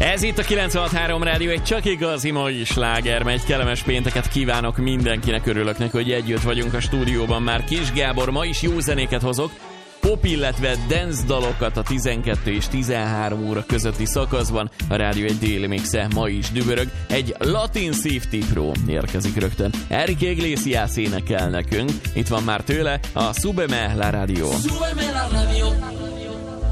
Ez itt a 96.3 Rádió, egy csak igazi mai sláger megy. Kellemes pénteket kívánok mindenkinek, örülök neki, hogy együtt vagyunk a stúdióban. Már Kis Gábor, ma is jó zenéket hozok. Pop, illetve dance dalokat a 12 és 13 óra közötti szakaszban. A Rádió egy déli mixe ma is dübörög. Egy latin safety pro érkezik rögtön. Enrique Iglesias énekel nekünk. Itt van már tőle a Súbeme la Radio. Súbeme la radio.